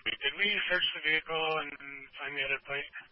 Did we search the vehicle and find the other plate?